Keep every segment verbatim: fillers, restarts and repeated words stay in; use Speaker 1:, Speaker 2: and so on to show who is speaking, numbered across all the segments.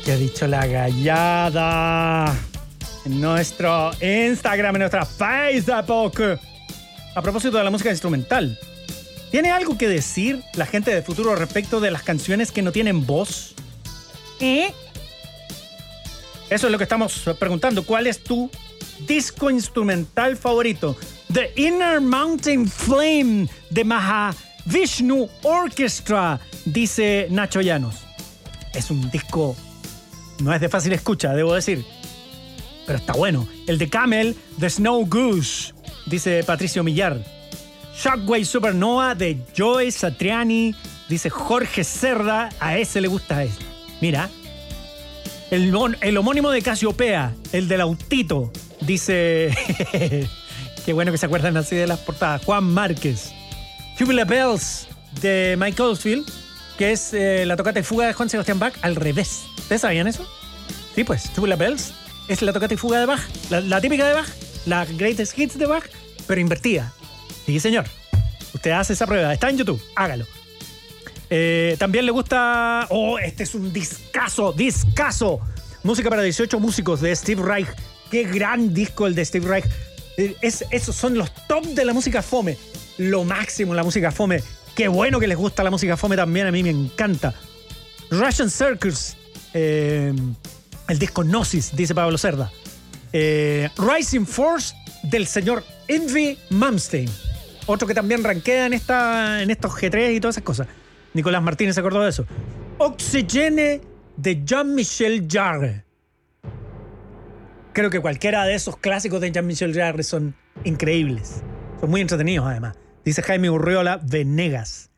Speaker 1: ¿Qué ha dicho la gallada? En nuestro Instagram, en nuestra Facebook. A propósito de la música instrumental. ¿Tiene algo que decir la gente de futuro respecto de las canciones que no tienen voz? ¿Eh? Eso es lo que estamos preguntando. ¿Cuál es tu disco instrumental favorito? The Inner Mountain Flame de Mahavishnu Orchestra, dice Nacho Llanos. Es un disco, no es de fácil escucha, debo decir, pero está bueno. El de Camel, The Snow Goose, dice Patricio Millar. Shockwave Supernova de Joe Satriani, dice Jorge Cerda. A ese le gusta ese. Mira. El, el homónimo de Casiopea, el del autito, dice... Qué bueno que se acuerdan así de las portadas. Juan Márquez. Tubular Bells de Mike Oldfield, que es eh, la tocata y fuga de Juan Sebastián Bach al revés. ¿Ustedes sabían eso? Sí, pues, Tubular Bells es la tocata y fuga de Bach, la, la típica de Bach, la Greatest Hits de Bach, pero invertida. Sí, señor. Usted hace esa prueba. Está en YouTube. Hágalo. Eh, también le gusta... Oh, este es un discazo, discazo. Música para dieciocho músicos de Steve Reich. Qué gran disco el de Steve Reich. Es, esos son los top de la música fome. Lo máximo la música fome. Qué bueno que les gusta la música fome también. A mí me encanta. Russian Circus. Eh, el disco Gnosis, dice Pablo Cerda. Eh, Rising Force del señor Yngwie Malmsteen. Otro que también rankea en, esta, en estos G tres y todas esas cosas. Nicolás Martínez se acordó de eso. Oxygene de Jean-Michel Jarre. Creo que cualquiera de esos clásicos de Jean-Michel Jarre son increíbles. Son muy entretenidos además. Dice Jaime Urriola Venegas.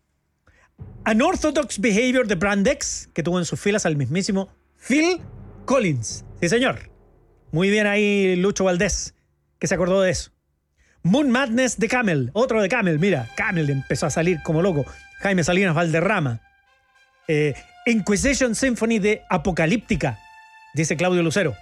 Speaker 1: Unorthodox Behavior de Brand X, que tuvo en sus filas al mismísimo Phil Collins. Sí, señor. Muy bien ahí Lucho Valdés, que se acordó de eso. Moon Madness de Camel. Otro de Camel, mira. Camel empezó a salir como loco. Jaime Salinas Valderrama. Eh, Inquisition Symphony de Apocalíptica, dice Claudio Lucero.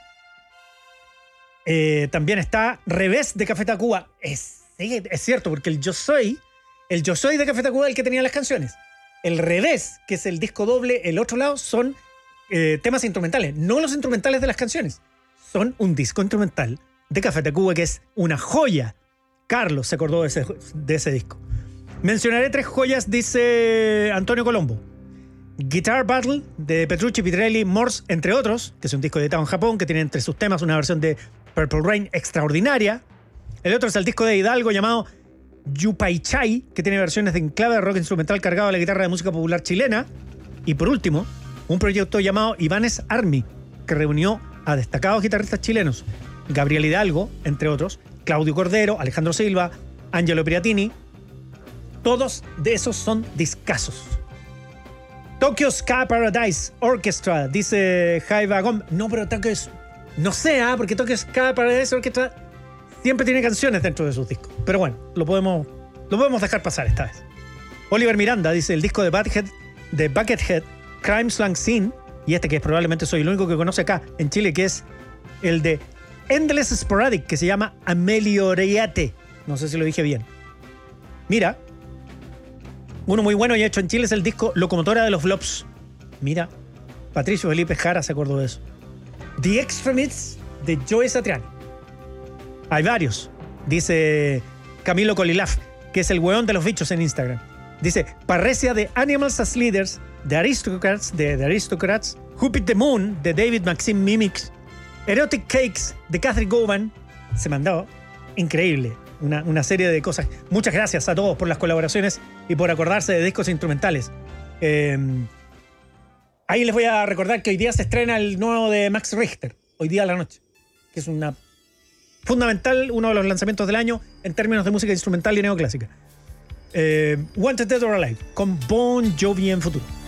Speaker 1: Eh, también está Revés de Café Tacuba. Es, es cierto, porque el Yo Soy, el Yo Soy de Café Tacuba es el que tenía las canciones. El Revés, que es el disco doble, el otro lado, son eh, temas instrumentales. No los instrumentales de las canciones. Son un disco instrumental de Café Tacuba que es una joya. Carlos se acordó de ese, de ese disco. Mencionaré tres joyas, dice Antonio Colombo. Guitar Battle de Petrucci, Pitrelli, Morse, entre otros, que es un disco editado en Japón, que tiene entre sus temas una versión de Purple Rain extraordinaria. El otro es el disco de Hidalgo llamado Yupaichai, que tiene versiones de enclave de rock instrumental cargado a la guitarra de música popular chilena. Y por último, un proyecto llamado Ibanez Army, que reunió a destacados guitarristas chilenos, Gabriel Hidalgo, entre otros, Claudio Cordero, Alejandro Silva, Angelo Priatini. Todos de esos son discazos. Tokyo Ska Paradise Orchestra, dice Jaiba Gómez. No, pero Tokyo es... No sé, ¿eh? Porque Tokyo Ska Paradise Orchestra siempre tiene canciones dentro de sus discos. Pero bueno, lo podemos, lo podemos dejar pasar esta vez. Oliver Miranda dice el disco de Buckethead, de Buckethead, Crime Slang Scene, y este que probablemente soy el único que conoce acá en Chile, que es el de Endless Sporadic, que se llama Ameliorate. No sé si lo dije bien. Mira, uno muy bueno y hecho en Chile es el disco Locomotora de los Flops. Mira, Patricio Felipe Jara se acordó de eso. The Extremists de Joe Satriani. Hay varios. Dice Camilo Colilaf, que es el weón de los bichos en Instagram. Dice Parresia de Animals as Leaders, The Aristocrats de The Aristocrats, Who Beat the Moon de David Maxim Mimix, Erotic Cakes de Catherine Govan. Se mandó. Increíble. Una, una serie de cosas. Muchas gracias a todos por las colaboraciones y por acordarse de discos instrumentales. Eh, ahí les voy a recordar que hoy día se estrena el nuevo de Max Richter. Hoy día a la noche. Que es una fundamental, uno de los lanzamientos del año en términos de música instrumental y neoclásica. Eh, Wanted Dead or Alive con Bon Jovi en futuro.